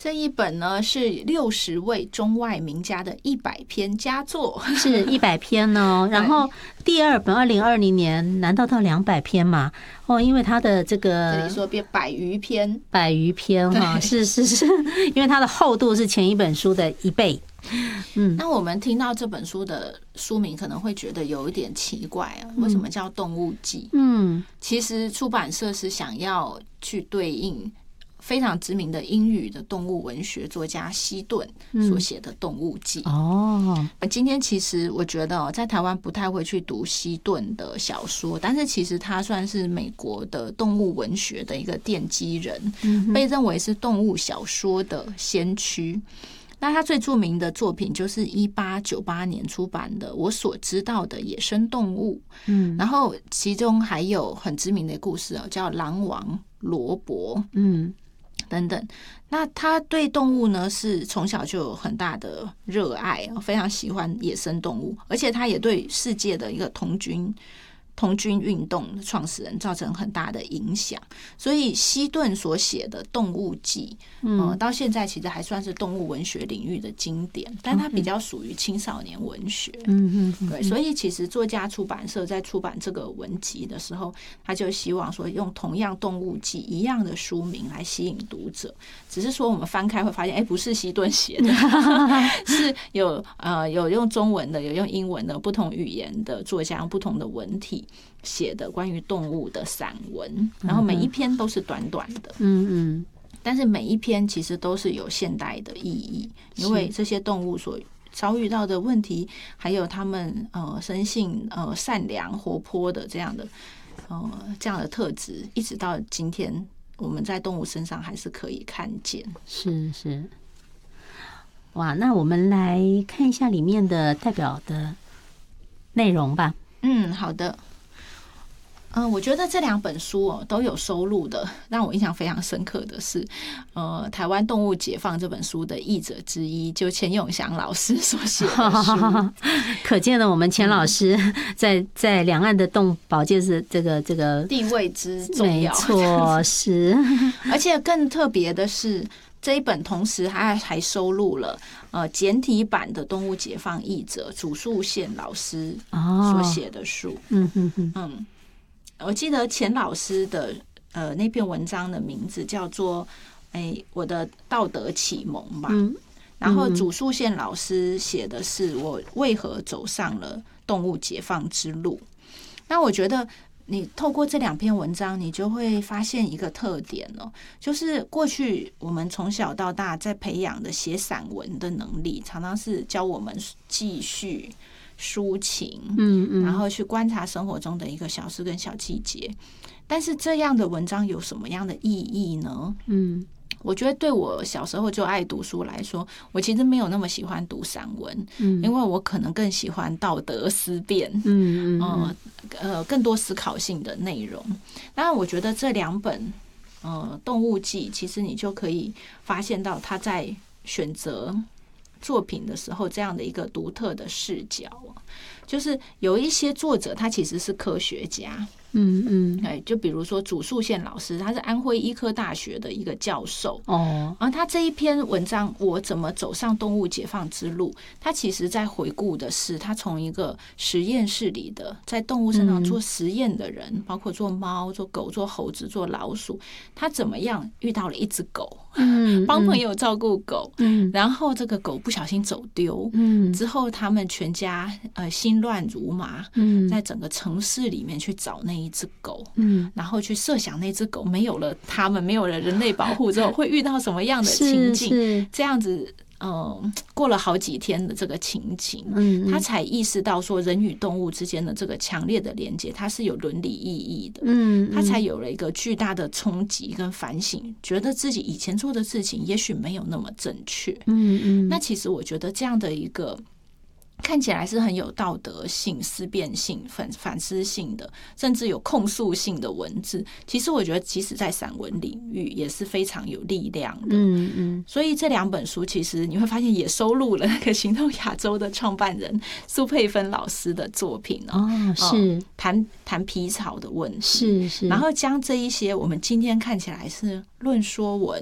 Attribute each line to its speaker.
Speaker 1: 这一本呢是60位中外名家的100篇佳作，
Speaker 2: 是100篇哦。然后第二本2020年难道到200篇吗？哦，因为它的这
Speaker 1: 里说变100余篇
Speaker 2: ，100余篇哈，是，因为它的厚度是前一本书的1倍。
Speaker 1: 那我们听到这本书的书名可能会觉得有一点奇怪啊，为什么叫《动物记》？其实出版社是想要去对应非常知名的英语的动物文学作家希顿所写的《动物记》。今天其实我觉得在台湾不太会去读希顿的小说，但是其实他算是美国的动物文学的一个奠基人，被认为是动物小说的先驱。那他最著名的作品就是1898年出版的《我所知道的野生动物》，然后其中还有很知名的故事叫《狼王罗伯》，等等。那他对动物呢是从小就有很大的热爱，非常喜欢野生动物，而且他也对世界的一个童军运动的创始人造成很大的影响，所以希顿所写的《动物记》到现在其实还算是动物文学领域的经典，但它比较属于青少年文学。对，所以其实作家出版社在出版这个文集的时候，他就希望说用同样《动物记》一样的书名来吸引读者，只是说我们翻开会发现，不是希顿写的，是有用中文的，有用英文的，不同语言的作家用不同的文体写的关于动物的散文，然后每一篇都是短短的，但是每一篇其实都是有现代的意义，因为这些动物所遭遇到的问题，还有他们生性善良活泼的这样的特质，一直到今天我们在动物身上还是可以看见。
Speaker 2: 是，哇，那我们来看一下里面的代表的内容吧。
Speaker 1: 好的。我觉得这2本书都有收录的，让我印象非常深刻的是，台湾动物解放这本书的译者之一，就钱永祥老师所写的书。
Speaker 2: 可见了我们钱老师在两岸的动保界是这个
Speaker 1: 地位之重要，
Speaker 2: 没错，是。
Speaker 1: 而且更特别的是，这一本同时还收录了简体版的动物解放译者祖树宪老师所写的书。我记得钱老师的那篇文章的名字叫做我的道德启蒙吧。然后祖树宪老师写的是我为何走上了动物解放之路。那我觉得你透过这2篇文章，你就会发现一个特点就是过去我们从小到大在培养的写散文的能力，常常是教我们记叙抒情，然后去观察生活中的一个小事跟小细节。但是这样的文章有什么样的意义呢？我觉得对我小时候就爱读书来说，我其实没有那么喜欢读散文，因为我可能更喜欢道德思辨，更多思考性的内容。当然，我觉得这2本动物记，其实你就可以发现到他在选择作品的时候这样的一个独特的视角，就是有一些作者他其实是科学家，就比如说祖树宪老师，他是安徽医科大学的一个教授，然后他这一篇文章我怎么走上动物解放之路，他其实在回顾的是他从一个实验室里的在动物身上做实验的人，包括做猫、做狗、做猴子、做老鼠，他怎么样遇到了一只狗，帮朋友照顾狗，然后这个狗不小心走丢，之后他们全家心乱如麻，在整个城市里面去找那一只狗，然后去设想那只狗没有了他们，没有了人类保护之后会遇到什么样的情境，这样子过了好几天的这个情景，他才意识到说人与动物之间的这个强烈的连接，它是有伦理意义的，他才有了一个巨大的冲击跟反省，觉得自己以前做的事情也许没有那么正确。那其实我觉得这样的一个看起来是很有道德性、思辨性、反思性的，甚至有控诉性的文字，其实我觉得即使在散文领域也是非常有力量的。所以这2本书其实你会发现也收录了那个行动亚洲的创办人苏佩芬老师的作品是谈皮草的问题，
Speaker 2: 是，
Speaker 1: 然后将这一些我们今天看起来是论说文